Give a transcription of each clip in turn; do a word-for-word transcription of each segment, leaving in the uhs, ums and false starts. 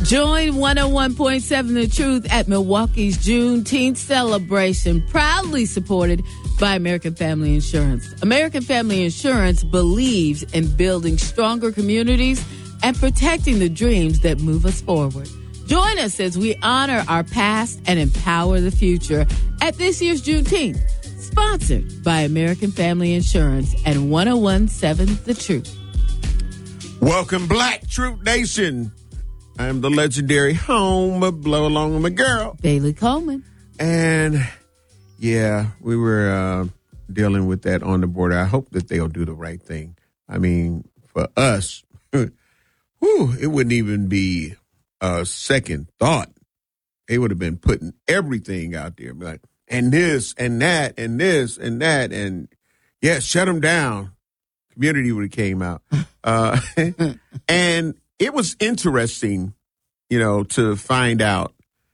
Join one oh one point seven The Truth at Milwaukee's Juneteenth celebration, proudly supported by American Family Insurance. American Family Insurance believes in building stronger communities and protecting the dreams that move us forward. Join us as we honor our past and empower the future at this year's Juneteenth, sponsored by American Family Insurance and one oh one point seven The Truth. Welcome, Black Truth Nation. I'm the legendary home of Blow Along with My Girl, Bailey Coleman. And yeah, we were uh, dealing with that on the border. I hope that they'll do the right thing. I mean, for us, whew, it wouldn't even be a second thought. They would have been putting everything out there, like, and this and that and this and that, and yeah, shut them down. Community would have came out, uh, and it was interesting, you know, to find out.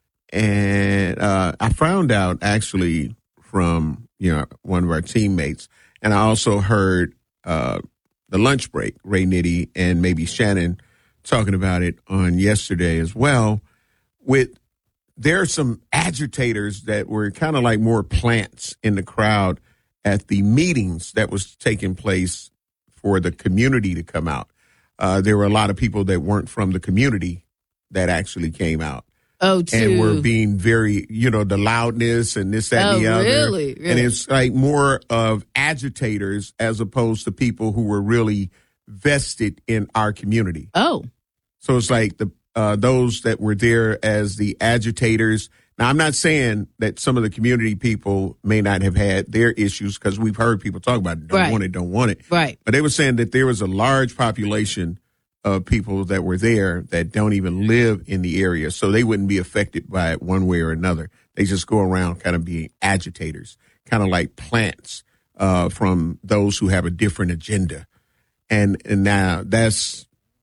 And uh, I found out actually from, you know, one of our teammates. And I also heard uh, the lunch break, Ray Nitty and maybe Shannon talking about it on yesterday as well. With there are some agitators that were kind of like more plants in the crowd at the meetings that was taking place for the community to come out. Uh, there were a lot of people that weren't from the community that actually came out. Oh, too. And were being very, you know, the loudness and this, that, oh, and the other. Really? really? And it's like more of agitators as opposed to people who were really vested in our community. Oh. So it's like the uh, those that were there as the agitators. Now, I'm not saying that some of the community people may not have had their issues, because we've heard people talk about it, don't right. want it, don't want it. Right. But they were saying that there was a large population of people that were there that don't even live in the area, so they wouldn't be affected by it one way or another. They just go around kind of being agitators, kind of like plants uh, from those who have a different agenda. And, and now that's